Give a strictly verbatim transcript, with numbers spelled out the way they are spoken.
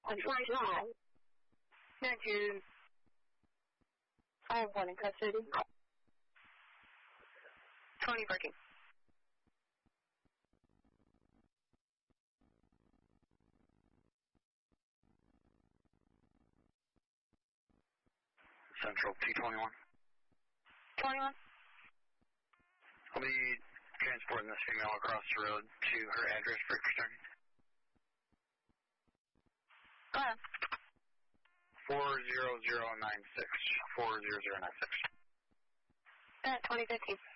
Fly Drive. Nineteen. I have one in custody. Twenty parking. Central T twenty-one. Twenty-one. I'll be transporting this female across the road to her address for external. Go ahead. Four zero zero nine six. Four zero zero nine six. At twenty fifteen.